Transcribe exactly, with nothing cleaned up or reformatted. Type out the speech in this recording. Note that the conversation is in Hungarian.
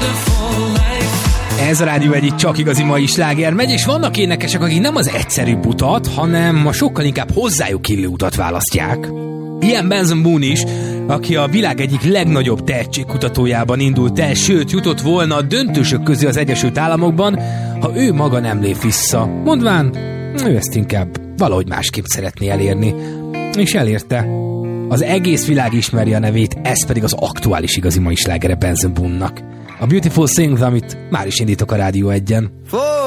Ez a Rádió egyik csak igazi mai sláger megy, és vannak énekesek, akik nem az egyszerűbb utat, hanem a sokkal inkább hozzájuk illő utat választják. Ilyen Benson Boone is, aki a világ egyik legnagyobb tehetségkutatójában indult el, sőt jutott volna a döntősök közé az Egyesült Államokban, ha ő maga nem lép vissza. Mondván, ő ezt inkább valahogy másképp szeretné elérni. És elérte. Az egész világ ismeri a nevét, ez pedig az aktuális igazi mai slágere Benson Boone-nak. A Beautiful Things, amit már is indítok a Rádió egyen.